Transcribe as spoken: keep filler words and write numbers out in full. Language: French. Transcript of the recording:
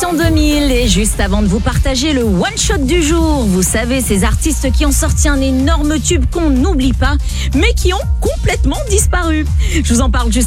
en deux mille et juste avant de vous partager le one shot du jour, vous savez, ces artistes qui ont sorti un énorme tube qu'on n'oublie pas, mais qui ont complètement disparu. Je vous en parle juste